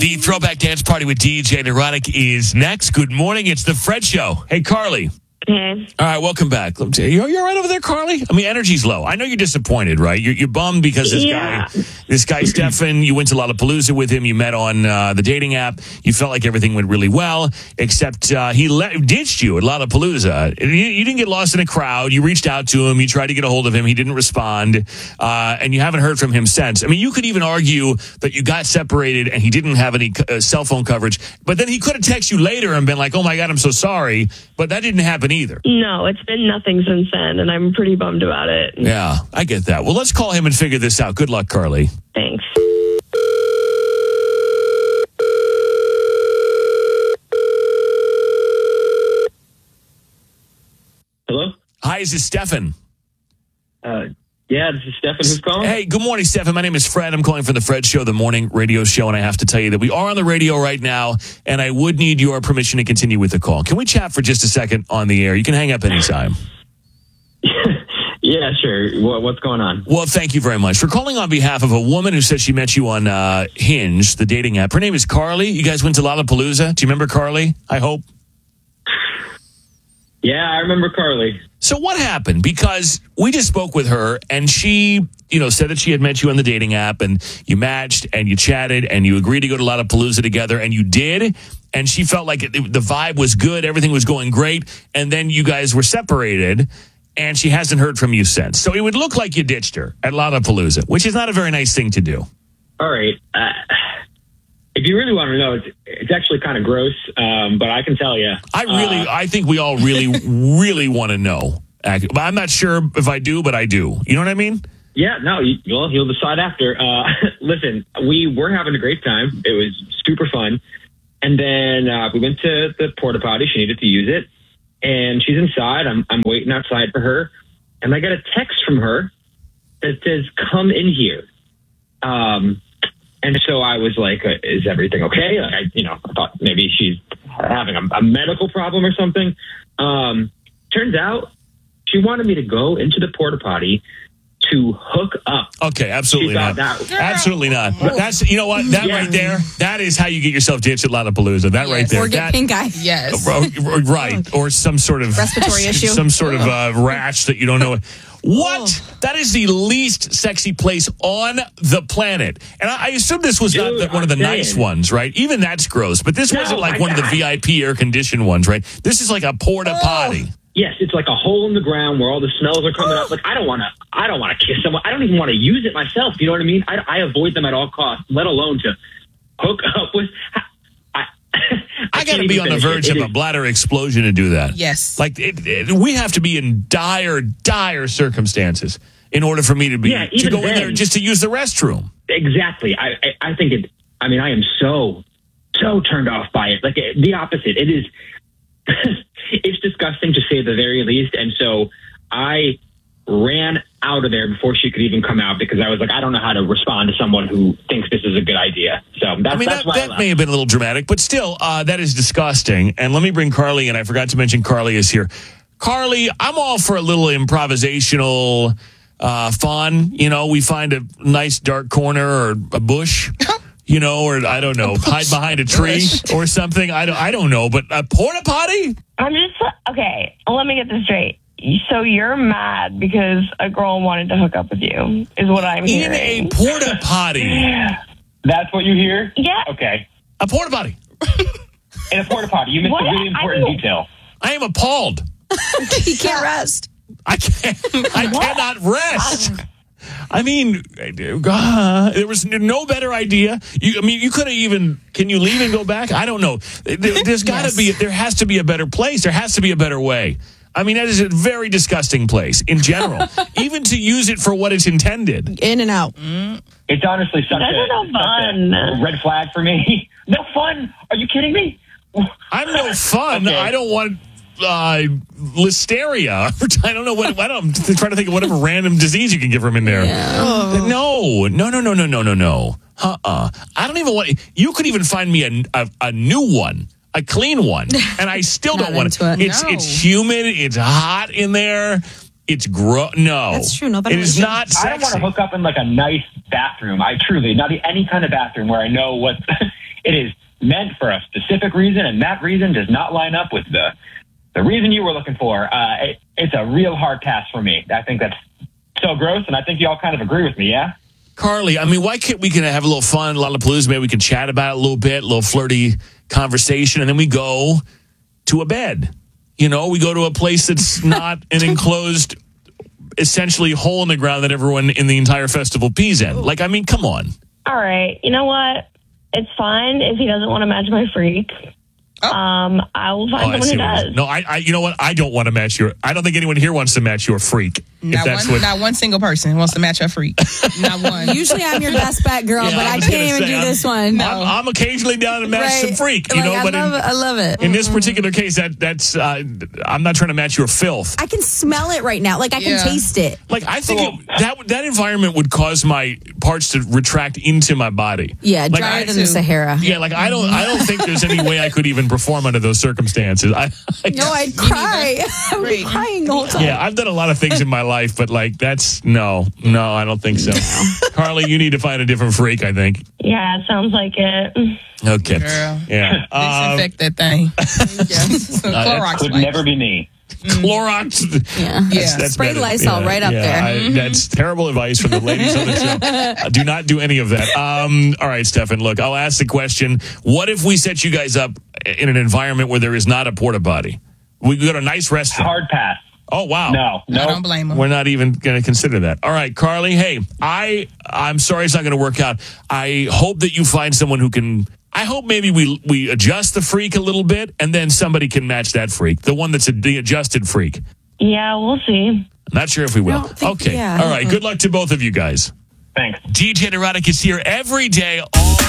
The Throwback Dance Party with DJ Neurotic is next. Good morning. It's the Fred Show. Hey, Carly. Hey. All right, welcome back. You're all right over there, Carly? I mean, energy's low. I know you're disappointed, right? You're bummed because this guy, Stefan, you went to Lollapalooza with him. You met on the dating app. You felt like everything went really well, except he ditched you at Lollapalooza. You didn't get lost in a crowd. You reached out to him. You tried to get a hold of him. He didn't respond, and you haven't heard from him since. I mean, you could even argue that you got separated and he didn't have any cell phone coverage, but then he could have texted you later and been like, oh, my God, I'm so sorry, but that didn't happen either. No, it's been nothing since then, and I'm pretty bummed about it. Yeah, I get that. Well, let's call him and figure this out. Good luck, Carly. Thanks. Hello? Hi, is this Stefan? Yeah, this is Stefan. Who's calling? Hey, good morning, Stefan. My name is Fred. I'm calling from the Fred Show, the morning radio show, and I have to tell you that we are on the radio right now, and I would need your permission to continue with the call. Can we chat for just a second on the air? You can hang up anytime. Yeah, sure. What's going on? Well, thank you very much. We're calling on behalf of a woman who said she met you on Hinge, the dating app. Her name is Carly. You guys went to Lollapalooza. Do you remember Carly, I hope? Yeah, I remember Carly. So what happened? Because we just spoke with her, and she, said that she had met you on the dating app, and you matched, and you chatted, and you agreed to go to Lollapalooza together, and you did, and she felt like the vibe was good, everything was going great, and then you guys were separated, and she hasn't heard from you since. So it would look like you ditched her at Lollapalooza, which is not a very nice thing to do. All right. If you really want to know, it's actually kind of gross, but I can tell you. I think we all really, really want to know. I'm not sure if I do, but I do. You know what I mean? Yeah, no, you'll decide after. Listen, we were having a great time. It was super fun. And then we went to the porta potty. She needed to use it. And she's inside. I'm waiting outside for her. And I got a text from her that says, come in here. And so I was like, is everything okay? I thought maybe she's having a medical problem or something. Turns out she wanted me to go into the porta potty to hook up. Okay, absolutely not. Absolutely not. That's, you know what? That right there, that is how you get yourself ditched at Lollapalooza. That right there. Or get pink eye. Yes. Right. Or some sort of respiratory issue. Some sort of rash that you don't know. What? That is the least sexy place on the planet. And I assume this was not one of the nice ones, right? Even that's gross. But this wasn't like one of the VIP air-conditioned ones, right? This is like a porta potty. Yes, it's like a hole in the ground where all the smells are coming up. Like, I don't want to kiss someone. I don't even want to use it myself. You know what I mean? I avoid them at all costs, let alone to hook up with. I got to be on the verge of a bladder explosion to do that. Yes. Like, we have to be in dire, dire circumstances in order for me to be to go in there just to use the restroom. Exactly. I think it. I mean, I am so turned off by it. Like the opposite. It is. It's disgusting to say the very least. And so I ran out of there before she could even come out because I was like, I don't know how to respond to someone who thinks this is a good idea. So that's why that may have been a little dramatic, but still, that is disgusting. And let me bring Carly in. I forgot to mention Carly is here. Carly, I'm all for a little improvisational fun. We find a nice dark corner or a bush. Or I don't know, hide behind a tree or something. I don't know, but a porta potty? I'm just, okay, let me get this straight. So you're mad because a girl wanted to hook up with you, is what I'm hearing. In a porta potty. That's what you hear? Yeah. Okay. A porta potty. In a porta potty. You missed a really important detail. I am appalled. He can't rest. I cannot rest. I mean, there was no better idea. You could have even. Can you leave and go back? I don't know. There's got to be. There has to be a better place. There has to be a better way. I mean, that is a very disgusting place in general. Even to use it for what it's intended. In and out. It's honestly such a red flag for me. No fun. Are you kidding me? I'm no fun. Okay. I don't want listeria. I don't know what. I'm trying to think of whatever random disease you can give them in there. Yeah. No. I don't even want. You could even find me a new one. A clean one, and I still don't want it. It's humid. It's hot in there. It's gross. No, that's true. Nobody. It is not sexy. I don't want to hook up in like a nice bathroom. I truly not any kind of bathroom where I know what. It is meant for a specific reason, and that reason does not line up with the reason you were looking for. It's a real hard pass for me. I think that's so gross, and I think you all kind of agree with me, yeah? Carly, I mean, why can't we have a little fun, Lollapalooza? Maybe we can chat about it a little bit, a little flirty conversation, and then we go to a bed. You know, we go to a place that's not an enclosed, essentially hole in the ground that everyone in the entire festival pees in. Like, I mean, come on. All right. You know what? It's fine if he doesn't want to match my freak. I will find someone who does. No, I you know what? I don't want to match your. I don't think anyone here wants to match your freak. Not one single person wants to match your freak. Not one. Usually I'm your best bet, girl, but I can't even do this one. No. I'm occasionally down to match some freak. You know, I love it. In this particular case, that's I'm not trying to match your filth. I can smell it right now. Like I can taste it. Like I think that environment would cause my parts to retract into my body. Yeah, like, drier than the Sahara. Yeah, like I don't think there's any way I could even perform under those circumstances. I'd cry. I would be crying the whole time. Yeah, I've done a lot of things in my life, but like that's no, I don't think so. Carly, you need to find a different freak, I think. Yeah, it sounds like it. Okay. Girl. Yeah. Disinfect that thing. Clorox could never be me. Clorox. Yeah. That's spray better. Lysol right up there. That's terrible advice for the ladies on the show. Do not do any of that. All right, Stefan, look, I'll ask the question. What if we set you guys up in an environment where there is not a porta potty? We go to a nice restaurant. Hard pass. Oh, wow. No. I don't blame them. We're not even going to consider that. All right, Carly, hey, I'm sorry it's not going to work out. I hope that you find someone who can... I hope maybe we adjust the freak a little bit, and then somebody can match that freak, the one that's the adjusted freak. Yeah, we'll see. Not sure if we will. Okay. Yeah. All right. Good luck to both of you guys. Thanks. DJ Neurotic is here every day.